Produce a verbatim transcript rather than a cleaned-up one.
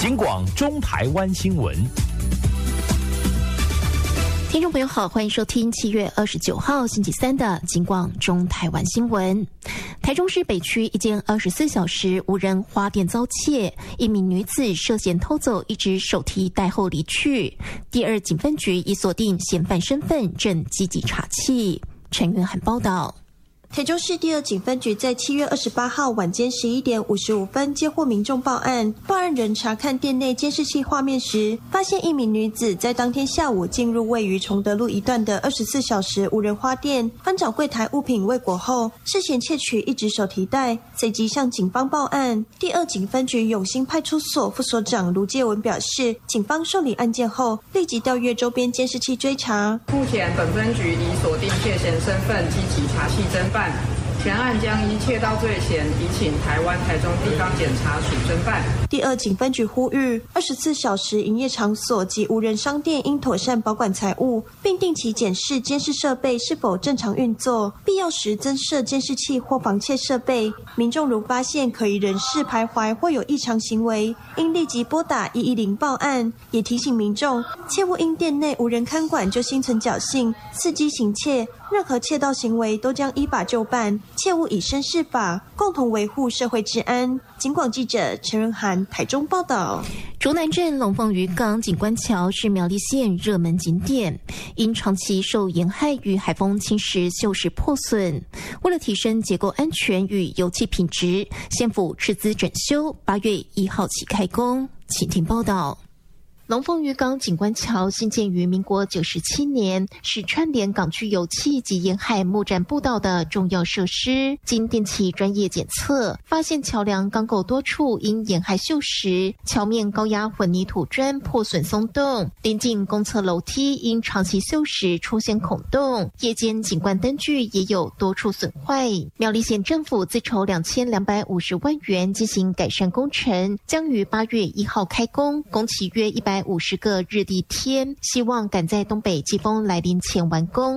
警广中台湾新闻。 听众朋友好，欢迎收听七月二十九号星期三的警广中台湾新闻。台中市北区一间二十四小时无人花店遭窃，一名女子涉嫌偷走一只手提袋后离去。第二警分局已锁定嫌犯身份，正积极查缉。陈云涵报道。 台中市第二警分局在七月二十八号晚间十一点五十五分接获民众报案，报案人查看店内监视器画面时，发现一名女子在当天下午进入位于崇德路一段的二十四小时无人花店，翻找柜台物品未果后，涉嫌窃取一只手提袋，随即向警方报案。第二警分局永兴派出所副所长卢介文表示，警方受理案件后，立即调阅周边监视器追查。 目前本分局已锁定窃嫌身份，积极查缉侦办。全案将依窃盗罪嫌移请台湾台中地方检察署侦办。 第二警分局呼吁，二十四小时营业场所及无人商店应妥善保管财物，并定期检视监视设备是否正常运作，必要时增设监视器或防窃设备。民众如发现可疑人士徘徊或有异常行为，应立即拨打一一零报案。也提醒民众，切勿因店内无人看管就心存侥幸，伺机行窃。任何窃盗行为都将依法就办，切勿以身试法，共同维护社会治安。警广记者陈仁涵台中报道。 竹南镇龙凤渔港景观桥是苗栗县热门景点，因长期受盐害与海风侵蚀，锈蚀破损。为了提升结构安全与油气品质，县府斥资整修，八月一号起开工。请听报道。龙凤渔港景观桥兴建于民国九十七年，是串联港区油气及沿海木栈步道的重要设施。经定期专业检测，发现桥梁钢构多处因沿海锈蚀，桥面高压混凝土砖破损松动，临近公厕楼梯因长期锈蚀出现孔洞，夜间景观灯具也有多处损坏。苗栗县政府自筹两千两百五十万元进行改善工程，将于八月一号开工，工期约一百五十个日历天，希望赶在东北季风来临前完工。